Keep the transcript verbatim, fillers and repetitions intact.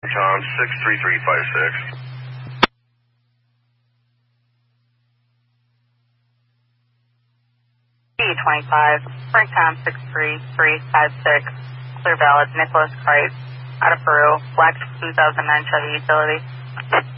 Tom six three three five six. D twenty-five, Frank Tom six three three five six, Clear Valid, Nicholas Christ, out of Peru, black two thousand nine Chevy Utility.